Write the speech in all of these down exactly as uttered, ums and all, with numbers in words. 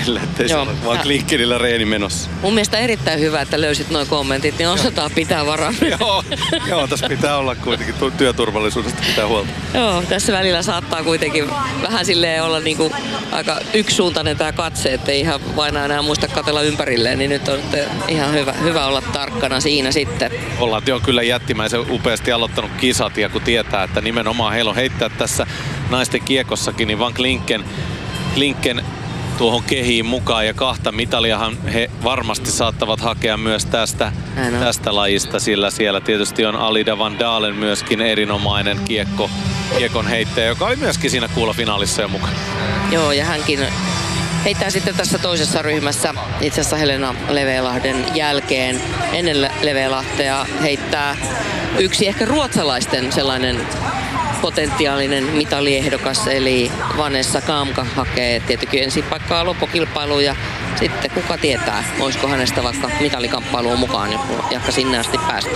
Linkkenille, ettei se ole vaan Linkkenillä reeni menossa. Mun mielestä erittäin hyvä, että löysit nuo kommentit, niin osataan pitää varaa. joo, joo, tässä pitää olla kuitenkin työturvallisuudesta pitää huolta. Joo, tässä välillä saattaa kuitenkin vähän silleen olla niinku aika yksisuuntainen tää katse, ettei ihan vain enää muista katsella ympärilleen, niin nyt on ihan hyvä, hyvä olla tarkkana siinä sitten. Ollaan jo kyllä jättimäisen upeasti aloittanut kisat ja kun tietää, että nimenomaan heillä on heittää tässä naisten kiekossakin, niin Van Klinken, Klinken tuohon kehiin mukaan ja kahta mitaliahan he varmasti saattavat hakea myös tästä, tästä lajista, sillä siellä tietysti on Alida Van Dalen myöskin erinomainen kiekko, kiekon heittäjä, joka oli myöskin siinä kuulafinaalissa jo mukana. Joo, ja hänkin heittää sitten tässä toisessa ryhmässä itse asiassa Helena Levelahden jälkeen. Ennen Levelahtea heittää yksi ehkä ruotsalaisten sellainen potentiaalinen mitaliehdokas, eli Vanessa Kamka hakee tietenkin ensin paikkaa loppukilpailuun ja sitten kuka tietää, olisiko hänestä vaikka mitalikamppailuun mukaan, jakka sinne asti päästä.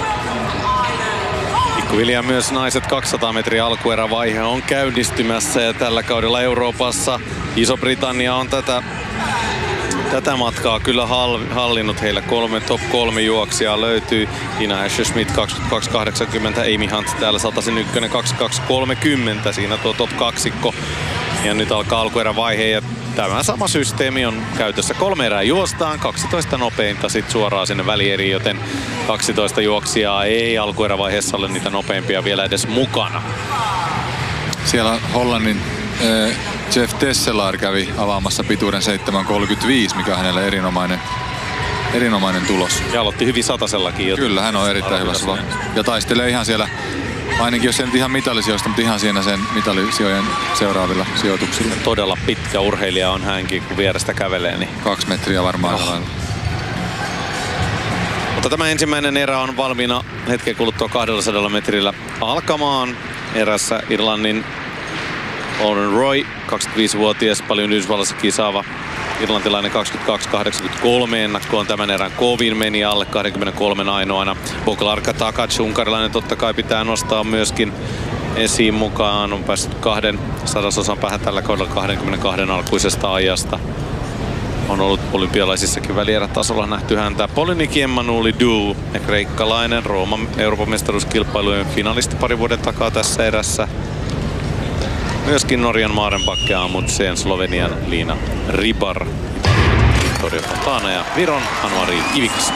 Pikkuhiljaa myös naiset kaksisataa metriä alkuerävaihe on käynnistymässä ja tällä kaudella Euroopassa Iso-Britannia on tätä Tätä matkaa kyllä hallinnut. Heillä kolme top kolme juoksijaa löytyy. Ina Asher-Smith kaksikymmentäkaksi kahdeksankymmentä, Amy Hunt täällä satasen ykkönen kaksikymmentäkaksi kolmekymmentä. Siinä tuo top kaksikko. Ja nyt alkaa alkuerävaihe ja tämä sama systeemi on käytössä. Kolme erää juostaan, kaksitoista nopeinta sit suoraan sinne välieriin, joten kaksitoista juoksijaa ei alkuerävaiheessa ole niitä nopeimpia vielä edes mukana. Siellä Hollannin äh, Jeff Tesselaar kävi avaamassa pituuden seitsemän kolmekymmentäviisi, mikä on hänelle erinomainen, erinomainen tulos. Ja aloitti hyvin satasellakin. Kyllä, hän on erittäin hyvässä. Ja taistelee ihan siellä, ainakin jos se nyt ihan mitallisijoista, mutta ihan siinä sen mitallisijojen seuraavilla sijoituksilla. Todella pitkä urheilija on hänkin, kun vierestä kävelee. Niin kaksi metriä varmaan. Oh. Mutta tämä ensimmäinen erä on valmiina hetken kuluttua kaksisataa metrillä alkamaan. Erässä Irlannin Lauren Roy, kaksikymmentäviisivuotias, paljon Yhdysvallassa kisaava irlantilainen kaksikymmentäkaksi kahdeksankymmentäkolme ennakkoon tämän erän kovin meni alle kaksikymmentäkolme ainoana. Boglarka Takac, unkarilainen totta kai pitää nostaa myöskin esiin mukaan. On päässyt kahden sadasosan päähän tällä kaudella kaksikymmentäkaksi alkuisesta ajasta. On ollut olympialaisissakin välierätasolla nähty häntä. Polyniki Emmanuelidou, kreikkalainen Rooman Euroopan mestaruuskilpailujen finalisti pari vuoden takaa tässä erässä. Myöskin Norjan Maarenbakke Amutseen, Slovenian Liina Ribar, Victoria Fontana ja Viron Anuari Kivikas.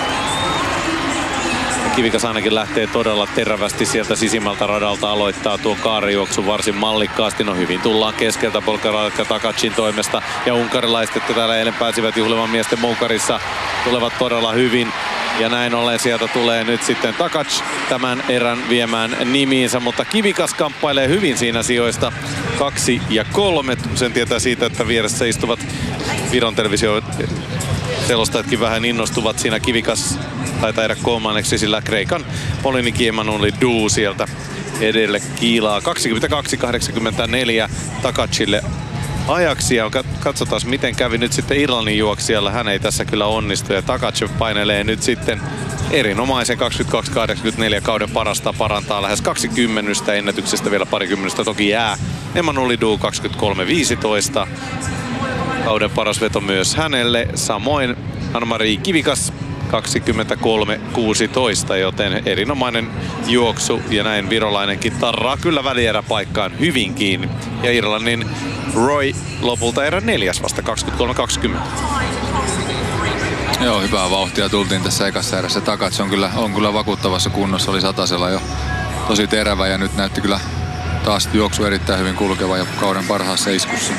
Ja Kivikas ainakin lähtee todella terävästi sieltä sisimmältä radalta, aloittaa tuon kaarijuoksun varsin mallikkaasti. No hyvin tullaan keskeltä Boglarka Takacin toimesta ja unkarilaiset, jotka täällä eilen pääsivät juhlimaan miesten moukarissa, tulevat todella hyvin. Ja näin ollen sieltä tulee nyt sitten Takac tämän erän viemään nimiinsä, mutta Kivikas kamppailee hyvin siinä sijoista kaksi ja kolme. Sen tietää siitä, että vieressä istuvat Viron televisio selostajatkin vähän innostuvat siinä. Kivikas taitaa jäädä kolmanneksi, sillä Kreikan Polyniki Emmanuelidou sieltä edelle kiilaa. kaksikymmentäkaksi kahdeksankymmentäneljä Takacille ajaksi ja katsotaan miten kävi nyt sitten Irlannin juoksijalla. Hän ei tässä kyllä onnistu ja Takac painelee nyt sitten erinomaisen kaksikymmentäkaksi kahdeksankymmentäneljä kauden parasta, parantaa lähes kaksikymmentä ennätyksestä vielä parikymmentä toki jää. Emmanuelidou kaksikymmentäkolme viisitoista. Kauden paras veto myös hänelle. Samoin Anna-Mari Kivikas kaksikymmentäkolme kuusitoista, joten erinomainen juoksu ja näin virolainenkin tarraa kyllä välieräpaikkaan hyvin kiinni. Ja Irlannin Roy lopulta erän neljäs vasta kaksikymmentäkolme kaksikymmentä. Joo, hyvää vauhtia tultiin tässä ekassa erässä. Takac on kyllä, on kyllä vakuuttavassa kunnossa, oli satasella jo tosi terävä ja nyt näytti kyllä taas juoksu erittäin hyvin kulkeva ja kauden parhaassa iskussa.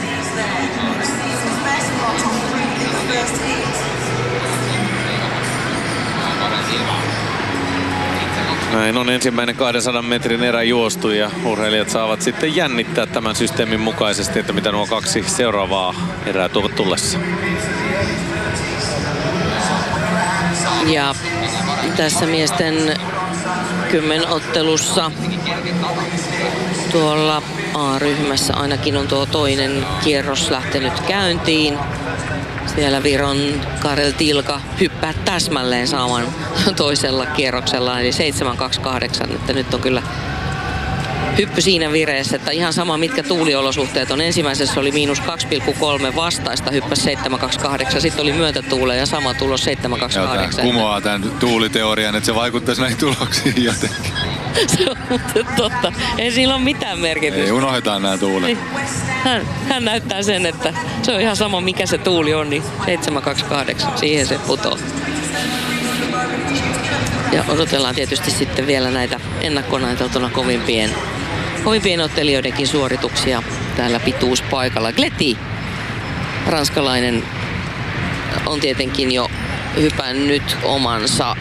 Näin on ensimmäinen kahdensadan metrin erä juostu ja urheilijat saavat sitten jännittää tämän systeemin mukaisesti, että mitä nuo kaksi seuraavaa erää tuovat tullessa. Ja tässä miesten kymmenottelussa tuolla A-ryhmässä ainakin on tuo toinen kierros lähtenyt käyntiin. Siellä Viron Karel Tilka hyppää täsmälleen saman toisella kierroksella, eli seitsemän kaksi kahdeksan. Että nyt on kyllä hyppy siinä vireessä, että ihan sama mitkä tuuliolosuhteet on. Ensimmäisessä oli miinus kaksi pilkku kolme vastaista, hyppäsi seitsemän kaksi kahdeksan, sitten oli myötätuule ja sama tulos seitsemän kaksi kahdeksan. Kumoaa tämän tuuliteorian, että se vaikuttaisi näihin tuloksiin jotenkin. Se on totta. Ei sillä ole mitään merkitystä. Ei, unohdetaan nämä tuulet. Hän, hän näyttää sen, että se on ihan sama mikä se tuuli on, niin seitsemän kaksi kahdeksan, siihen se putoo. Ja odotellaan tietysti sitten vielä näitä ennakkoon ajateltuna kovimpien, kovimpien ottelijoidenkin suorituksia täällä pituuspaikalla. Gleti, ranskalainen, on tietenkin jo hypännyt omansa.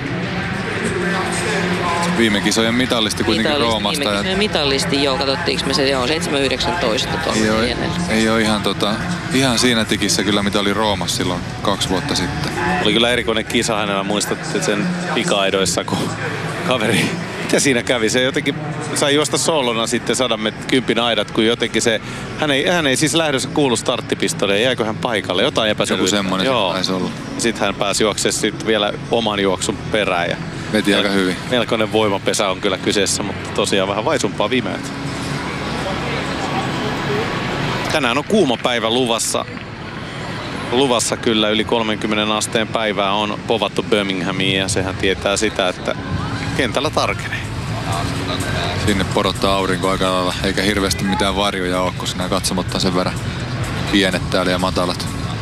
Viime kisojen mitallisti kuitenkin mitallisti, Roomasta. Viime kisojen mitallisti, joo, katsottiinko me se, joo, seitsemän yhdeksäntoista tuolla. Ei ole, ei ole ihan, tota, ihan siinä tikissä kyllä, mitä oli Roomassa silloin kaksi vuotta sitten. Oli kyllä erikoinen kisa hänellä, muistatte sen pika-aidoissa, kun kaveri, mitä siinä kävi? Se jotenkin sai juosta soolona sitten sadan kympin aidat, kun jotenkin se, hän ei, hän ei siis lähdössä kuulu starttipistolle, jäikö hän paikalle, jotain epäselvyyttä. Joku semmoinen joo. taisi olla. Sitten hän pääsi juoksemaan sitten vielä oman juoksun perään. Ja veti aika hyvin. Melkoinen voimapesä on kyllä kyseessä, mutta tosiaan vähän vaisumpaa vimeät. Tänään on kuuma päivä luvassa. Luvassa kyllä yli kolmenkymmenen asteen päivää on povattu Birminghamiin ja sehän tietää sitä, että kentällä tarkenee. Sinne porottaa aurinko aika lailla, eikä hirveästi mitään varjoja ole, kun nämä katsomot on sen verran pienet täällä ja matalat.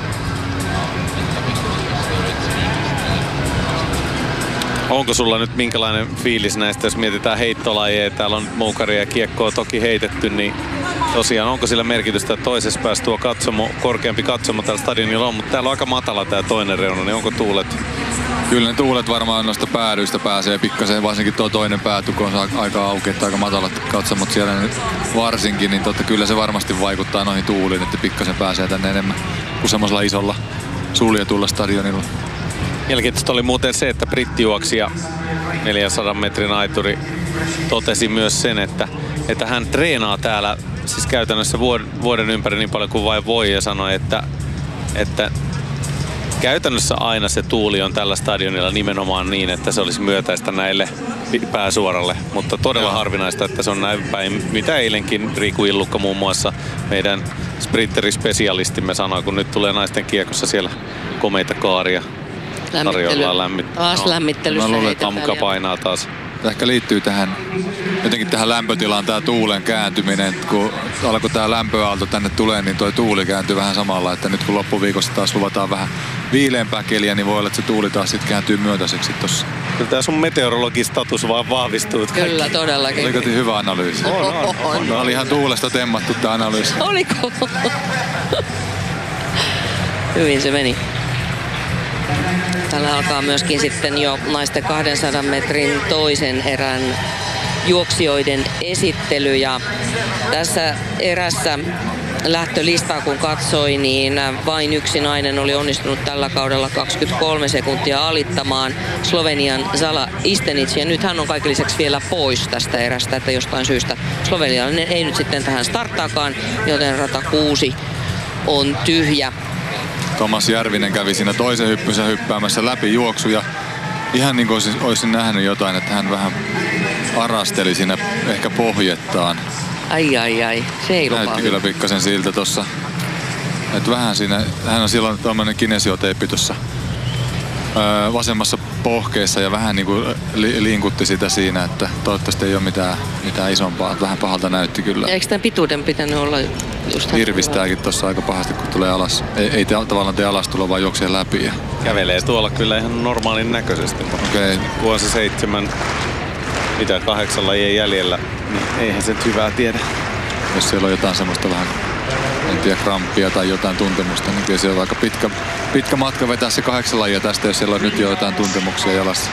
Onko sulla nyt minkälainen fiilis näistä, jos mietitään heittolajeja? Täällä on moukaria ja kiekkoa toki heitetty, niin tosiaan onko sillä merkitystä, että toisessa päässä tuo katsomo, korkeampi katsomo täällä stadionilla on, mutta täällä on aika matala tää toinen reuna, niin onko tuulet? Kyllä ne tuulet varmaan noista päädyistä pääsee pikkasen, varsinkin tuo toinen päätukko on aika auki, että aika matalat katsomot siellä nyt varsinkin, niin totta kyllä se varmasti vaikuttaa noihin tuuliin, että pikkasen pääsee tänne enemmän kuin semmoisella isolla suljetulla stadionilla. Mielenkiintoista oli muuten se, että brittijuoksija neljänsadan metrin aituri totesi myös sen, että, että hän treenaa täällä siis käytännössä vuoden ympäri niin paljon kuin vain voi ja sanoi, että, että käytännössä aina se tuuli on tällä stadionilla nimenomaan niin, että se olisi myötäistä näille pääsuoralle, mutta todella Joo. harvinaista, että se on näin päin, mitä eilenkin Riku Illukka muun muassa meidän sprinterispesialistimme sanoi, kun nyt tulee naisten kiekossa siellä komeita kaaria. Tarjoillaan lämmit... Taas no, lämmittelyssä heitetään. Ammuka painaa taas. Tämä ehkä liittyy tähän, jotenkin tähän lämpötilaan tämä tuulen kääntyminen. Kun alkoi tämä lämpöaalto tänne tulee, niin tuo tuuli kääntyy vähän samalla. Että nyt kun loppuviikosta taas luvataan vähän viileämpää keliä, niin voi olla, että se tuuli taas sitten kääntyy myötäiseksi tossa. Kyllä tämä sun meteorologistatus vaan vahvistuu. Kyllä, todellakin. Oliko hyvä analyysi? On, on, on. on. on. Oli ihan tuulesta temmattu tämä analyysi. Oliko? Hyvin se meni. Täällä alkaa myöskin sitten jo naisten kahdensadan metrin toisen erän juoksijoiden esittely. Ja tässä erässä lähtölistaa kun katsoi, niin vain yksi nainen oli onnistunut tällä kaudella kaksikymmentäkolme sekuntia alittamaan Slovenian Zala Istenic. Ja nyt hän on kaiken lisäksi vielä pois tästä erästä, että jostain syystä slovenialainen ei nyt sitten tähän starttaakaan, joten rata kuusi on tyhjä. Tomas Järvinen kävi siinä toisen hyppynsä hyppäämässä läpi juoksu ja ihan niin kuin olisin, olisin nähnyt jotain, että hän vähän arasteli siinä ehkä pohjettaan. Ai ai ai, se ei lupaa. Näytti kyllä pikkasen siltä tossa. Että vähän siinä, hän on silloin tommonen kinesioteippi tuossa öö, vasemmassa pohkeessa ja vähän niin kuin li, linkutti sitä siinä, että toivottavasti ei ole mitään, mitään isompaa. Vähän pahalta näytti kyllä. Ja eikö tämän pituuden pitänyt olla just... Hirvistääkin tuossa aika pahasti, kun tulee alas. Ei, ei te, tavallaan tee alastulo, vaan juoksee läpi. Ja... Kävelee tuolla kyllä ihan normaalin näköisesti. Okei. Okay. Kun on se seitsemän, mitä kahdeksan lajien jäljellä, niin eihän se hyvää tiedä. Jos siellä on jotain semmoista vähän, en tiedä, kramppia tai jotain tuntemusta, niin kyllä siellä on aika pitkä, pitkä matka vetää se kahdeksan lajia tästä, jos siellä on nyt jo jotain tuntemuksia jalassa.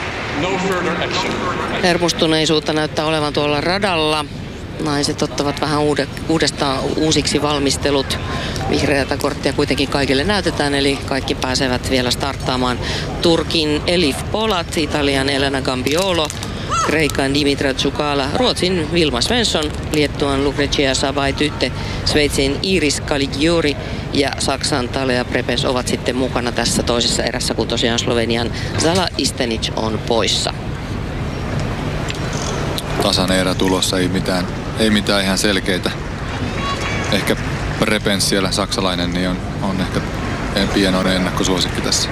Hermostuneisuutta näyttää olevan tuolla radalla. Naiset ottavat vähän uudestaan uusiksi valmistelut. Vihreätä korttia kuitenkin kaikille näytetään, eli kaikki pääsevät vielä starttaamaan. Turkin Elif Polat, Italian Elena Gambiolo, Kreikan Dimitra Tsukala, Ruotsin Vilma Svensson, Liettuan Lucrecia Sabaitytte, Sveitsin Iris Caligiuri ja Saksan Talea Prepes ovat sitten mukana tässä toisessa erässä, kun tosiaan Slovenian Zala Istenic on poissa. tasainen erä tulossa, ei mitään, ei mitään ihan selkeitä. Ehkä Prepens siellä, saksalainen, niin on, on ehkä pienoinen ennakkosuosikki tässä.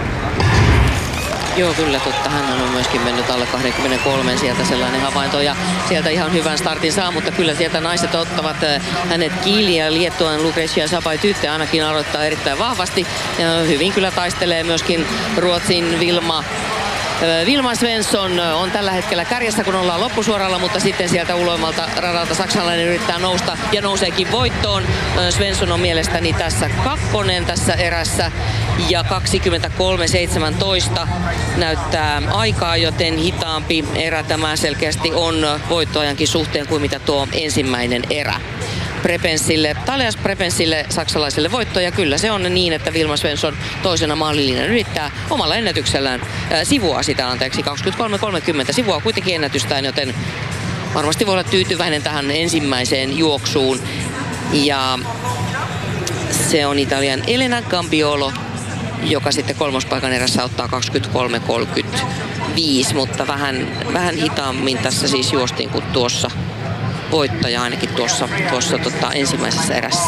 Joo, kyllä totta. Hän on myöskin mennyt alle kaksikymmentäkolme sieltä sellainen havainto ja sieltä ihan hyvän startin saa, mutta kyllä sieltä naiset ottavat hänet kiinni ja Liettuan Lucretia Sabai-Tytte ainakin aloittaa erittäin vahvasti ja hyvin kyllä taistelee myöskin Ruotsin Vilma Vilma Svensson on tällä hetkellä kärjessä, kun ollaan loppusuoralla, mutta sitten sieltä uloimmalta radalta saksalainen yrittää nousta ja nouseekin voittoon. Svensson on mielestäni tässä kakkonen tässä erässä ja kaksikymmentäkolme seitsemäntoista näyttää aikaa, joten hitaampi erä tämä selkeästi on voittoajankin suhteen kuin mitä tuo ensimmäinen erä. Prepensille, Taleas Prepensille saksalaiselle voitto ja kyllä se on niin, että Vilma Svensson toisena maalilinjan yrittää omalla ennätyksellään äh, sivua sitä anteeksi kaksikymmentäkolme kolmekymmentä sivua kuitenkin ennätystään, joten varmasti voi olla tyytyväinen tähän ensimmäiseen juoksuun ja se on Italian Elena Gambiolo, joka sitten kolmospaikan erässä ottaa kaksikymmentäkolme kolmekymmentäviisi, mutta vähän, vähän hitaammin tässä siis juostiin kuin tuossa voittaja ainakin tuossa, tuossa tota, ensimmäisessä erässä.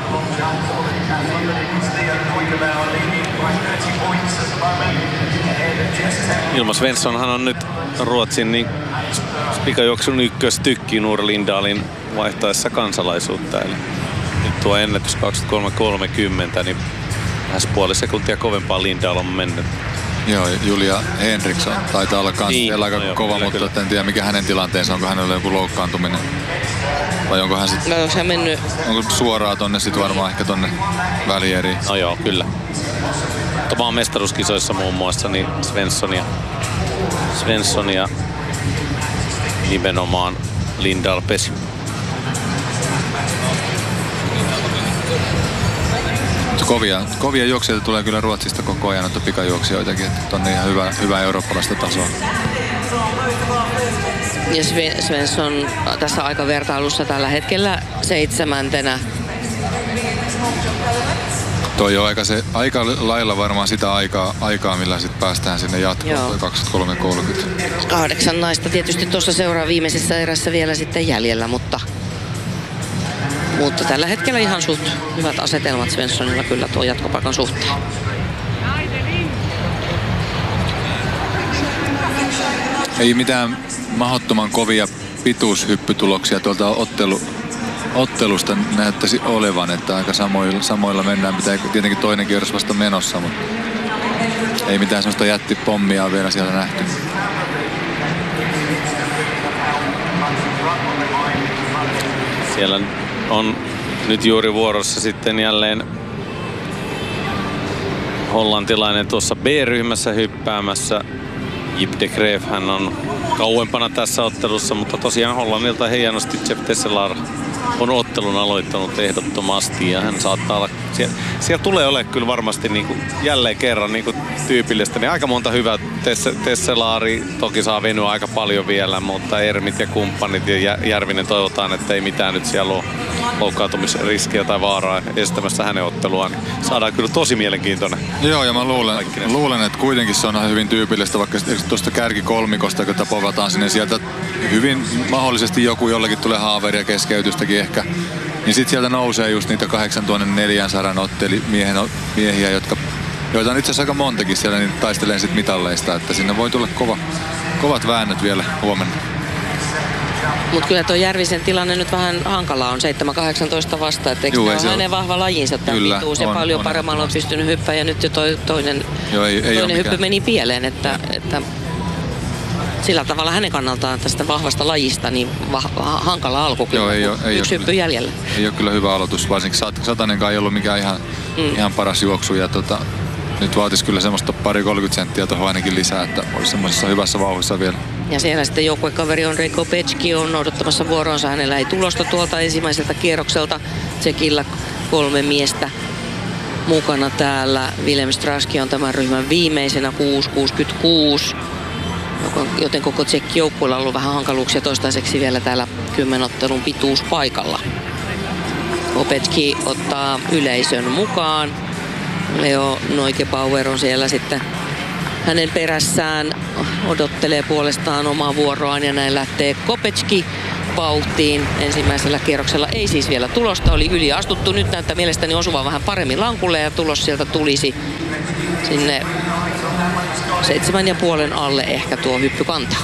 Vilma Svenssonhan on nyt Ruotsin niin pikajuoksun ykköstykki Noora Lindalin vaihtaessa kansalaisuutta. Eli nyt tuo ennätys kaksikymmentäkolme kolmekymmentä, niin lähes puoli sekuntia kovempaa Lindahl on mennyt. Joo, Julia Henriksson taitaa olla kans niin, aika no kova, joo, mutta en tiedä mikä hänen tilanteensa, onko hänellä joku loukkaantuminen. Vai onko hän sit, no, se mennyt... onko suoraan tonne sit varmaan ehkä tonne välieriin? No joo, kyllä. Maan mestaruuskisoissa muun muassa niin Svenssonia, Svenssonia nimenomaan Lindahl pesi. Kovia, kovia juoksijoita tulee kyllä Ruotsista koko ajan, noita pikajuoksijoitakin, että on ihan hyvä, hyvä eurooppalaista tasoa. Ja Svensson tässä aikavertailussa tällä hetkellä seitsemäntenä. Toi on aika, se, aika lailla varmaan sitä aikaa, aikaa millä sitten päästään sinne jatkoon, toi kaksikymmentäkolme kolmekymmentä. Kahdeksan naista tietysti tuossa seuraa viimeisessä erässä vielä sitten jäljellä, mutta... Mutta tällä hetkellä ihan suht hyvät asetelmat Svenssonilla kyllä tuo jatkopaikan suhteen. Ei mitään mahdottoman kovia pituushyppytuloksia tuolta ottelu, ottelusta näyttäisi olevan, että aika samoilla, samoilla mennään, mitä tietenkin toinen kierros vasta menossa, mutta ei mitään sellaista jättipommia vielä siellä nähty. Siellä on nyt juuri vuorossa sitten jälleen hollantilainen tuossa B-ryhmässä hyppäämässä. Jip de Greef, hän on kauempana tässä ottelussa, mutta tosiaan Hollannilta hienosti Jeff Tesselar on ottelun aloittanut ehdottomasti ja hän saattaa olla, siellä, siellä tulee ole kyllä varmasti niin kuin jälleen kerran niin kuin tyypillistä, niin aika monta hyvää Tesselari toki saa venyä aika paljon vielä, mutta Ermit ja kumppanit ja Järvinen toivotaan, että ei mitään nyt siellä ole loukkaantumisriskiä tai vaaraa estämässä hänen otteluaan. Saadaan kyllä tosi mielenkiintoinen. Joo, ja mä luulen, luulen että kuitenkin se on hyvin tyypillistä, vaikka tuosta kärkikolmikosta, kun povataan sinne sieltä hyvin mahdollisesti joku jollakin tulee haaveria keskeytystäkin ehkä, niin sitten sieltä nousee just niitä kahdeksantuhatta otteli miehen, miehiä, jotka, joita on itse asiassa aika montakin siellä, niin taistelee sitten mitalleista, että sinne voi tulla kova, kovat väännöt vielä huomenna. Mutta kyllä tuo Järvisen tilanne nyt vähän hankalaa on seitsemän kahdeksantoista vasta, että eikö tämä ole hänen vahva lajinsa tämän pituus ja on, paljon on, paremmalla on pystynyt hyppää ja nyt jo toi, toinen, Joo, ei, ei toinen hyppy meni pieleen, että, että sillä tavalla hänen kannaltaan tästä vahvasta lajista niin vah, hankala alku kyllä. Joo, ei ole, ei yksi hyppy jäljellä. Ei ole kyllä hyvä aloitus, varsinkin Satanenkaan ei ollut mikään ihan, mm. ihan paras juoksu ja tota, nyt vaatisi kyllä semmoista pari kolmekymmentä senttiä tuohon ainakin lisää, että olisi semmoisessa hyvässä vauhdissa vielä. Ja siellä sitten joukkuekaveri Ondrej Kopecki on odottamassa vuoroonsa. Hänellä ei tulosta tuolta ensimmäiseltä kierrokselta. Tsekillä kolme miestä mukana täällä. Willem Straski on tämän ryhmän viimeisenä kuusi kuusikymmentäkuusi. Joten koko Tsekki joukkueella on ollut vähän hankaluuksia toistaiseksi vielä täällä kymmenottelun pituuspaikalla. Kopecki ottaa yleisön mukaan. Leo Noikebauer on siellä sitten Hänen perässään odottelee puolestaan omaa vuoroaan ja näin lähtee Kopecki vauhtiin. Ensimmäisellä kierroksella ei siis vielä tulosta, oli yli astuttu. Nyt näyttää mielestäni osuvan vähän paremmin lankulle ja tulos sieltä tulisi sinne seitsemän ja puolen alle ehkä tuo hyppy kantaa.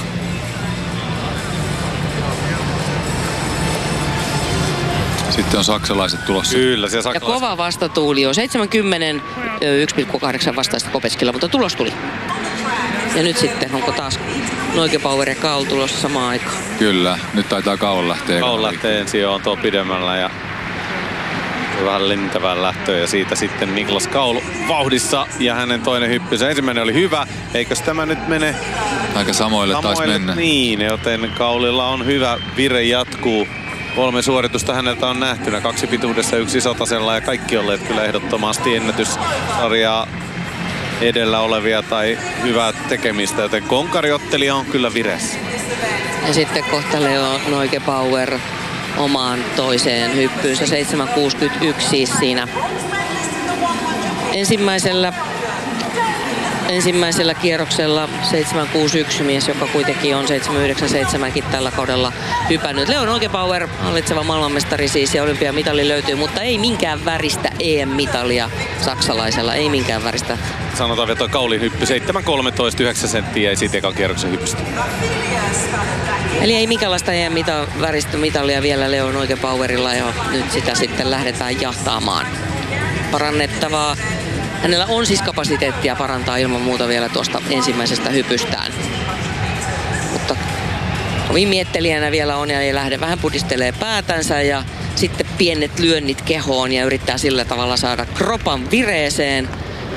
Sitten on saksalaiset tulossa. Kyllä, se Ja saksalaiset. kova vastatuuli on seitsemänkymmentä, yksi pilkku kahdeksan vastaista Kopetskilla, mutta tulos tuli. Ja nyt sitten, onko taas Noikebauer ja Kaul tulossa samaan aikaan? Kyllä, nyt taitaa Kaul lähteä. Kaul lähtee ensin on tuo pidemmällä ja vähän lentävään lähtöön ja siitä sitten Niklas Kaul vauhdissa ja hänen toinen hyppysä. Ensimmäinen oli hyvä, eikös tämä nyt mene Aika samoille, taisi mennä. Niin, joten Kaulilla on hyvä, vire jatkuu. Kolme suoritusta häneltä on nähtynä, kaksi pituudessa, yksi satasella ja kaikki olleet kyllä ehdottomasti ennätyssarjaa edellä olevia tai hyvää tekemistä, joten konkariottelija on kyllä vireessä. Ja sitten kohta Leo Noikebauer omaan toiseen hyppyynsä, seitsemän kuusikymmentäyksi siis siinä ensimmäisellä ensimmäisellä kierroksella. Seitsemän kuusikymmentäyksi mies, joka kuitenkin on seitsemän yhdeksänkymmentäseitsemänkin tällä kaudella hypännyt. Leo Noikebauer, hallitseva maailmanmestari siis, ja olympiamitali löytyy, mutta ei minkään väristä E M-mitalia saksalaisella, ei minkään väristä. Sanotaan vielä tuo Kaulin hyppy, seitsemän kolmetoista, yhdeksän senttiä ja siitä ekan kierroksen hyppystä. Eli ei minkäänlaista E M-väristä mitalia vielä Leo Noikebauerilla, ja nyt sitä sitten lähdetään jahtaamaan. Parannettavaa. Hänellä on siis kapasiteettia parantaa ilman muuta vielä tuosta ensimmäisestä hypystään. Mutta kovin miettelijänä vielä on ja ei lähde. Vähän pudistelee päätänsä ja sitten pienet lyönnit kehoon ja yrittää sillä tavalla saada kropan vireeseen.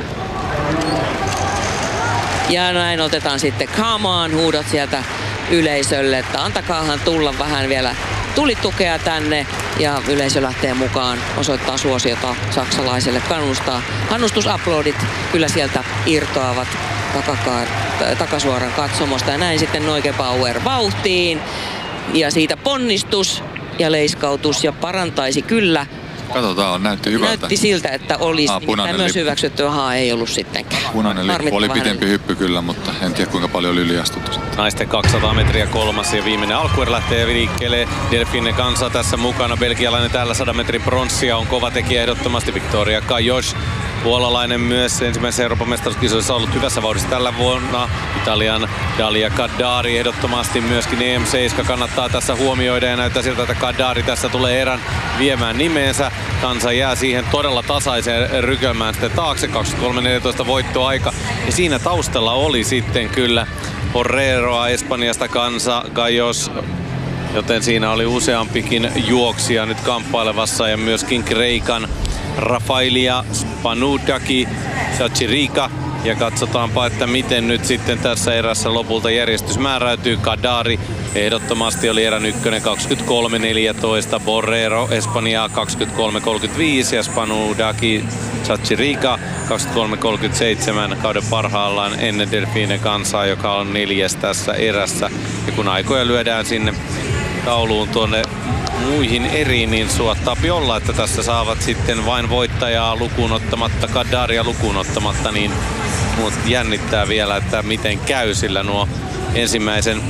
Ja näin otetaan sitten come on -huudot sieltä yleisölle, että antakaahan tulla vähän vielä tulitukea tänne, ja yleisö lähtee mukaan, osoittaa suosiota saksalaiselle, kannustaa. Kannustusuploadit kyllä sieltä irtoavat takakaar- takasuoran katsomosta, ja näin sitten Noikebauer vauhtiin ja siitä ponnistus ja leiskautus ja parantaisi kyllä. Katsotaan, näytti hyvältä. Näytti siltä, että olisi ah, nimittäin myös lippu. hyväksytty. Ahaa, ei ollut sittenkään. Punainen lippu oli pitempi hyppy kyllä, mutta en tiedä kuinka paljon oli yliastuttu. Naisten kaksisataa metriä kolmas ja viimeinen alkuer lähtee liikkeelle. Delfine Kansa tässä mukana. Belgialainen täällä sata metrin pronssia on kova tekijä ehdottomasti. Victoria Kajos, puolalainen myös ensimmäisessä Euroopan mestaruuskisoissa ollut hyvässä vauhdissa tällä vuonna. Italian Dalia Kaddari ehdottomasti myöskin E M seitsemän kannattaa tässä huomioida ja näyttää siltä, että Kaddari tässä tulee erän viemään nimeensä. Kansa jää siihen todella tasaiseen rykelmään sitten taakse. kaksikymmentäkolme neljätoista voittoaika. Ja siinä taustalla oli sitten kyllä Borreroa Espanjasta Kansa, Gajos, joten siinä oli useampikin juoksija nyt kamppailevassa ja myöskin Kreikan Rafailia, Spanudaki, Chachirika. Ja katsotaanpa, että miten nyt sitten tässä erässä lopulta järjestys määräytyy. Kaddari ehdottomasti oli erän ykkönen kaksikymmentäkolme neljätoista, Borrero Espanjaa kaksikymmentäkolme kolmekymmentäviisi ja Spanudaki Chachirika kaksikymmentäkolme kolmekymmentäseitsemän kauden parhaillaan ennen Delfine Kansaa, joka on neljäs tässä erässä. Ja kun aikoja lyödään sinne tauluun tuonne muihin eriin, niin suottaapi olla, että tässä saavat sitten vain voittajaa lukuun ottamatta, Kaddaria lukuun ottamatta, niin mut jännittää vielä, että miten käy, sillä nuo ensimmäisen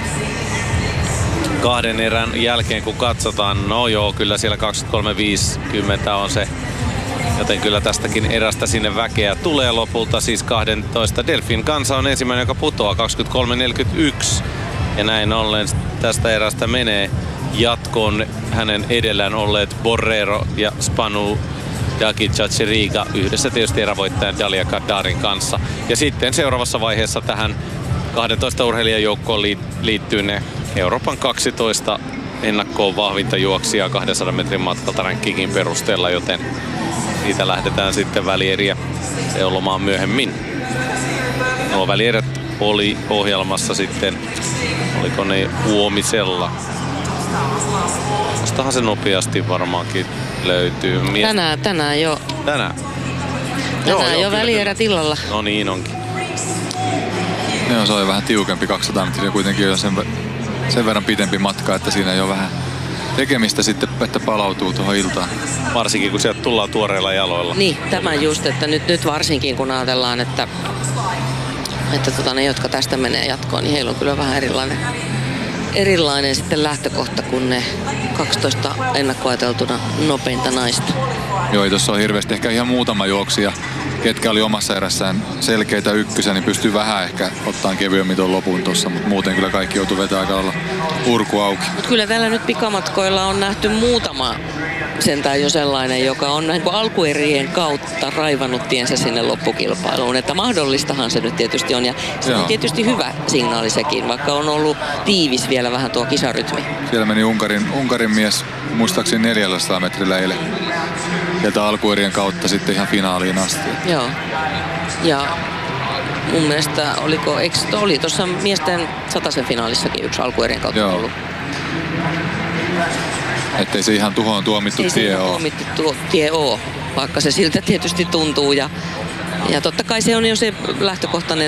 kahden erän jälkeen kun katsotaan, no joo, kyllä siellä kaksikymmentäkolme viisikymmentä on se, joten kyllä tästäkin erästä sinne väkeä tulee lopulta, siis kaksitoista. Delfin Kansa on ensimmäinen, joka putoaa kaksikymmentäkolme neljäkymmentäyksi ja näin ollen tästä erästä menee jatkoon hänen edellään olleet Borrero ja Spanu Daki Chachirika yhdessä tietysti erävoittajan Dalia Kaddarin kanssa. Ja sitten seuraavassa vaiheessa tähän kaksitoista urheilijajoukkoon liittyy ne Euroopan kaksitoista ennakkoon vahvinta juoksijaa kahdensadan metrin matkalta rankingin perusteella, joten siitä lähdetään sitten välieriä seulomaan myöhemmin. Nuo välierät oli ohjelmassa sitten, oliko ne huomisella? Vastahan se nopeasti varmaankin löytyy. Mies... Tänään, tänään jo. Tänään? Tänään joo, jo joo, välierät illalla. No niin onkin. Joo, se oli vähän tiukempi kaksisataa metriä, kuitenkin jo sen, sen verran pitempi matka, että siinä ei ole vähän tekemistä sitten, että palautuu tuohon iltaan. Varsinkin kun sieltä tullaan tuoreilla jaloilla. Niin, tämä just, että nyt, nyt varsinkin kun ajatellaan, että että tota, ne, jotka tästä menee jatkoon, niin heillä on kyllä vähän erilainen, erilainen sitten lähtökohta kuin ne kaksitoista ennakkoajateltuna nopeinta naista. Joo, tuossa on hirveästi ehkä ihan muutama juoksija, ketkä oli omassa erässään selkeitä ykkösiä, niin pystyy vähän ehkä ottaan kevyemmin tuon lopun tuossa, mutta muuten kyllä kaikki joutuu vetämään aika olla urku auki. Mut kyllä tällä nyt pikamatkoilla on nähty muutama sentään jo sellainen, joka on niin kuin alkuerien kautta raivannut tiensä sinne loppukilpailuun. Että mahdollistahan se nyt tietysti on. Ja se on tietysti hyvä signaali sekin, vaikka on ollut tiivis vielä vähän tuo kisarytmi. Siellä meni Unkarin, Unkarin mies muistaakseni neljäsataa metrillä eilen. Sieltä alkuerien kautta sitten ihan finaaliin asti. Joo. Ja mun mielestä oliko, eikö oli tuossa miesten satasen finaalissakin yksi alkuerien kautta Joo. ollut. Ettei se ihan tuhoon tuomittu Ei tie ole. tuomittu tuo, tie ole, vaikka se siltä tietysti tuntuu. Ja, ja totta kai se on jo se lähtökohtainen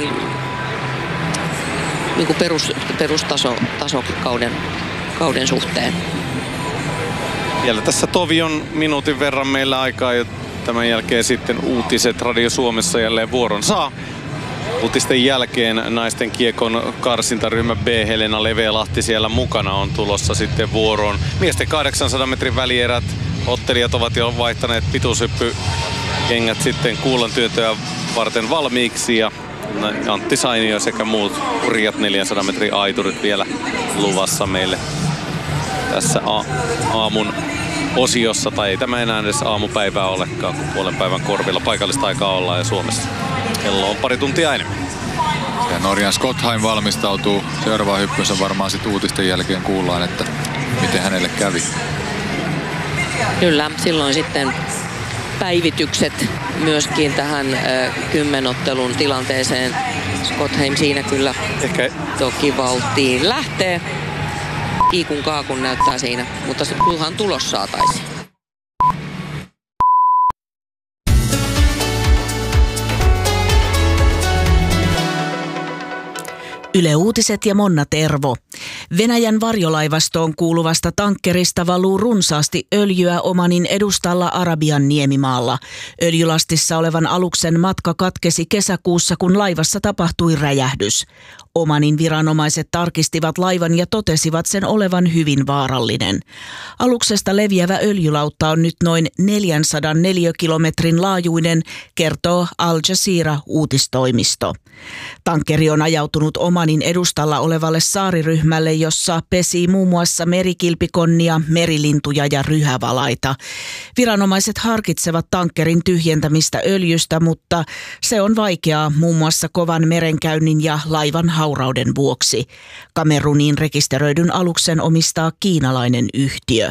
niin kuin perus, perustaso taso kauden, kauden suhteen. Vielä tässä Tovion minuutin verran meillä aikaa ja tämän jälkeen sitten uutiset Radio Suomessa jälleen vuoron saa. Uutisten jälkeen naisten kiekon karsintaryhmä B, Helena Leveälahti siellä mukana on tulossa sitten vuoroon. Miesten kahdeksansadan metrin välierät, ottelijat ovat jo vaihtaneet pituushyppykengät sitten kuulantyöntöä varten valmiiksi ja Antti Sainio sekä muut hurjat neljänsadan metrin aiturit vielä luvassa meille tässä a- aamun osiossa, tai ei tämä enää edes aamupäivää olekaan, kun puolen päivän korvilla paikallista aikaa ollaan ja Suomessa kello on pari tuntia enemmän. Ja Norjan Skottheim valmistautuu seuraavaan hyppynsä, varmaan sitten uutisten jälkeen kuullaan, että miten hänelle kävi. Kyllä, silloin sitten päivitykset myöskin tähän äh, kymmenottelun tilanteeseen. Skottheim siinä kyllä Ehkä... toki vauhtiin lähtee. Kiikun kaakun näyttää siinä, mutta se kunhan tulos saataisiin. Yle Uutiset ja Monna Tervo. Venäjän varjolaivastoon kuuluvasta tankkerista valuu runsaasti öljyä Omanin edustalla Arabian niemimaalla. Öljylastissa olevan aluksen matka katkesi kesäkuussa, kun laivassa tapahtui räjähdys. Omanin viranomaiset tarkistivat laivan ja totesivat sen olevan hyvin vaarallinen. Aluksesta leviävä öljylautta on nyt noin neljäsataa neliökilometrin laajuinen, kertoo Al Jazeera uutistoimisto. Tankkeri on ajautunut Omanin edustalla olevalle saariryhmälle, jossa pesii muun muassa merikilpikonnia, merilintuja ja ryhävalaita. Viranomaiset harkitsevat tankkerin tyhjentämistä öljystä, mutta se on vaikeaa muun muassa kovan merenkäynnin ja laivan haurauden vuoksi. Kameruniin rekisteröidyn aluksen omistaa kiinalainen yhtiö.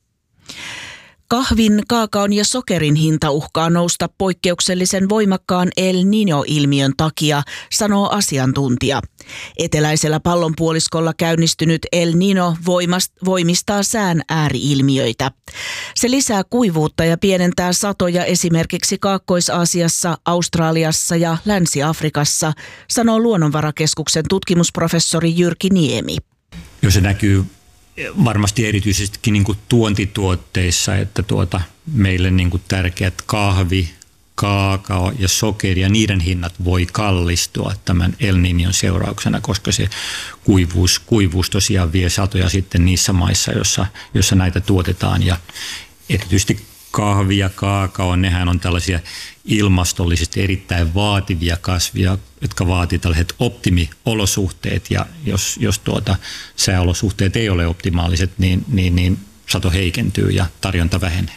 Kahvin, kaakaon ja sokerin hinta uhkaa nousta poikkeuksellisen voimakkaan El Niño-ilmiön takia, sanoo asiantuntija. Eteläisellä pallonpuoliskolla käynnistynyt El Niño voimistaa sään ääri-ilmiöitä. Se lisää kuivuutta ja pienentää satoja esimerkiksi Kaakkois-Aasiassa, Australiassa ja Länsi-Afrikassa, sanoo Luonnonvarakeskuksen tutkimusprofessori Jyrki Niemi. Jos se näkyy varmasti erityisestikin niin kuin tuontituotteissa, että tuota, meille niin kuin tärkeät kahvi, kaakao ja sokeri ja niiden hinnat voi kallistua tämän El Niñon seurauksena, koska se kuivuus, kuivuus tosiaan vie satoja sitten niissä maissa, jossa, jossa näitä tuotetaan. Ja erityisesti kahvi ja kaakao, nehän on tällaisia ilmastollisesti erittäin vaativia kasvia, jotka vaatii tällaiset optimiolosuhteet, ja jos, jos tuota, sääolosuhteet ei ole optimaaliset, niin, niin, niin sato heikentyy ja tarjonta vähenee.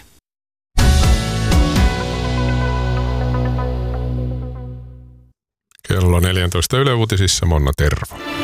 Kello neljätoista Yle Uutisissa Monna Tervo.